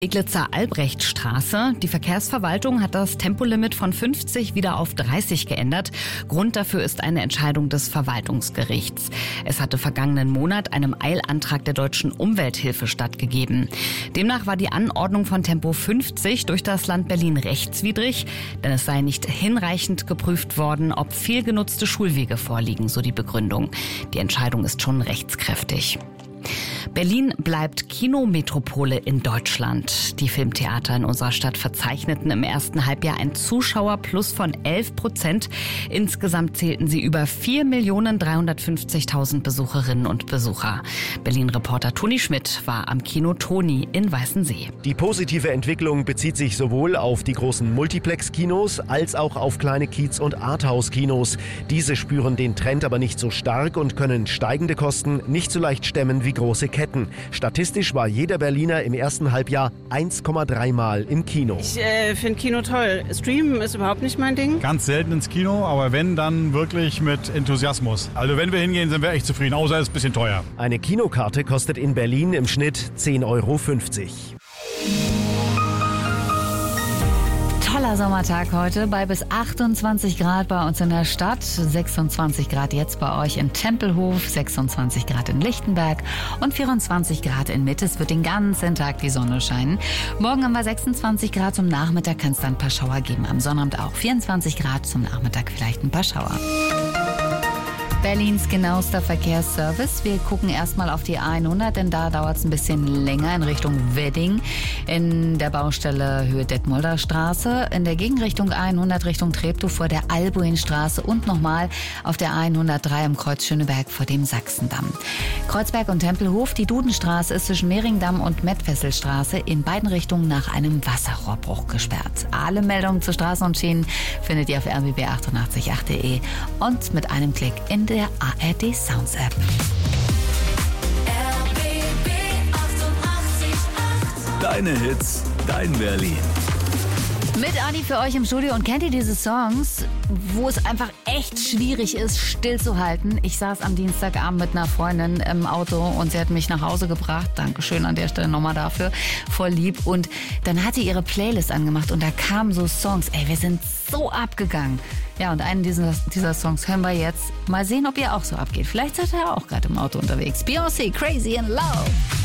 Steglitzer Albrechtstraße. Die Verkehrsverwaltung hat das Tempolimit von 50 wieder auf 30 geändert. Grund dafür ist eine Entscheidung des Verwaltungsgerichts. Es hatte vergangenen Monat einem Eilantrag der Deutschen Umwelthilfe stattgegeben. Demnach war die Anordnung von Tempo 50 durch das Land Berlin rechtswidrig, denn es sei nicht hinreichend geprüft worden, ob fehlgenutzte Schulwege vorliegen, so die Begründung. Die Entscheidung ist schon rechtskräftig. Berlin bleibt Kinometropole in Deutschland. Die Filmtheater in unserer Stadt verzeichneten im ersten Halbjahr ein Zuschauerplus von 11%. Insgesamt zählten sie über 4.350.000 Besucherinnen und Besucher. Berlin-Reporter Toni Schmidt war am Kino Toni in Weißensee. Die positive Entwicklung bezieht sich sowohl auf die großen Multiplex-Kinos als auch auf kleine Kiez- und Arthouse-Kinos. Diese spüren den Trend aber nicht so stark und können steigende Kosten nicht so leicht stemmen wie große Ketten. Statistisch war jeder Berliner im ersten Halbjahr 1,3 Mal im Kino. Ich finde Kino toll. Streamen ist überhaupt nicht mein Ding. Ganz selten ins Kino, aber wenn, dann wirklich mit Enthusiasmus. Also wenn wir hingehen, sind wir echt zufrieden, außer es ist ein bisschen teuer. Eine Kinokarte kostet in Berlin im Schnitt 10,50 Euro. Toller Sommertag heute bei bis 28 Grad bei uns in der Stadt, 26 Grad jetzt bei euch in Tempelhof, 26 Grad in Lichtenberg und 24 Grad in Mitte. Es wird den ganzen Tag die Sonne scheinen. Morgen haben wir 26 Grad, zum Nachmittag kann es dann ein paar Schauer geben. Am Sonnabend auch 24 Grad, zum Nachmittag vielleicht ein paar Schauer. Berlins genauester Verkehrsservice. Wir gucken erstmal auf die A100, denn da dauert es ein bisschen länger in Richtung Wedding. In der Baustelle Höhe Detmolder Straße, in der Gegenrichtung A100 Richtung Treptow vor der Albuinstraße und nochmal auf der A103 am Kreuz Schöneberg vor dem Sachsendamm. Kreuzberg und Tempelhof, die Dudenstraße ist zwischen Mehringdamm und Mettfesselstraße in beiden Richtungen nach einem Wasserrohrbruch gesperrt. Alle Meldungen zu Straßen und Schienen findet ihr auf rbb888.de und mit einem Klick in der ARD Sounds App. Deine Hits, dein Berlin. Mit Adi für euch im Studio. Und kennt ihr diese Songs, wo es einfach echt schwierig ist, stillzuhalten? Ich saß am Dienstagabend mit einer Freundin im Auto und sie hat mich nach Hause gebracht. Dankeschön an der Stelle nochmal dafür. Voll lieb. Und dann hat sie ihre Playlist angemacht und da kamen so Songs. Ey, wir sind so abgegangen. Ja, und einen dieser Songs hören wir jetzt. Mal sehen, ob ihr auch so abgeht. Vielleicht seid ihr auch gerade im Auto unterwegs. Beyoncé, Crazy in Love.